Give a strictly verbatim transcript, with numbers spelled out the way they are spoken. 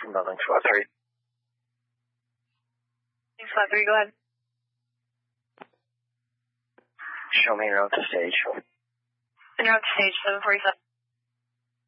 from building four three. Squad three, go ahead. Show me route to stage. And you're up to stage seven forty-seven.